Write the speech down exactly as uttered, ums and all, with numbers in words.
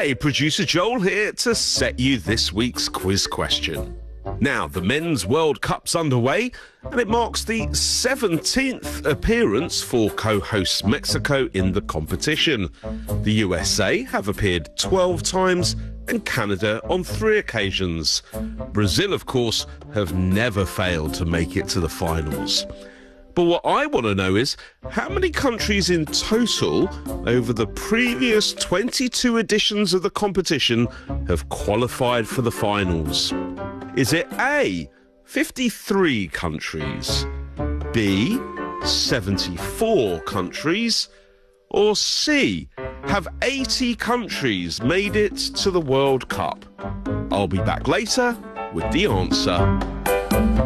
Hey, producer Joel here to set you this week's quiz question. Now, the Men's World Cup's underway, and it marks the seventeenth appearance for co-host Mexico in the competition. The U S A have appeared twelve times, and Canada on three occasions. Brazil, of course, have never failed to make it to the finals. But what I want to know is, how many countries in total over the previous twenty-two editions of the competition have qualified for the finals? Is it A, fifty-three countries, B, seventy-four countries, or C, have eighty countries made it to the World Cup? I'll be back later with the answer.